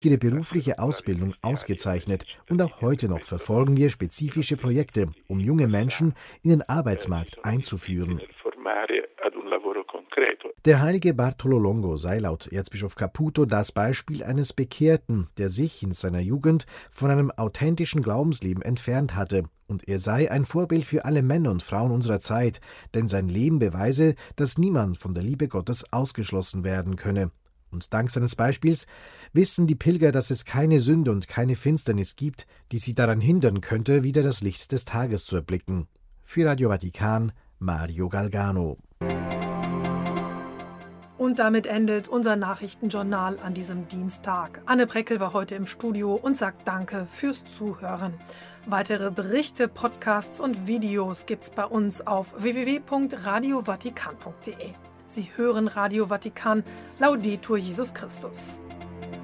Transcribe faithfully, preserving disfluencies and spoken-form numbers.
ihre berufliche Ausbildung ausgezeichnet und auch heute noch verfolgen wir spezifische Projekte, um junge Menschen in den Arbeitsmarkt einzuführen. Der heilige Bartolo Longo sei laut Erzbischof Caputo das Beispiel eines Bekehrten, der sich in seiner Jugend von einem authentischen Glaubensleben entfernt hatte, und er sei ein Vorbild für alle Männer und Frauen unserer Zeit, denn sein Leben beweise, dass niemand von der Liebe Gottes ausgeschlossen werden könne. Und dank seines Beispiels wissen die Pilger, dass es keine Sünde und keine Finsternis gibt, die sie daran hindern könnte, wieder das Licht des Tages zu erblicken. Für Radio Vatikan, Mario Galgano. Und damit endet unser Nachrichtenjournal an diesem Dienstag. Anne Breckel war heute im Studio und sagt Danke fürs Zuhören. Weitere Berichte, Podcasts und Videos gibt's bei uns auf w w w punkt radio vatikan punkt d e. Sie hören Radio Vatikan, Laudetur Jesus Christus.